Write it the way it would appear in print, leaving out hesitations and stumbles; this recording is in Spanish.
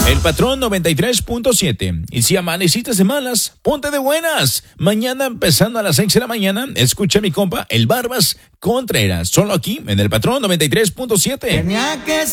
El Patrón 93.7. Y si amaneciste de malas, ponte de buenas. Mañana empezando a las 6 de la mañana, escucha a mi compa, el Barbas Contreras. Solo aquí, en el Patrón 93.7. Tenía que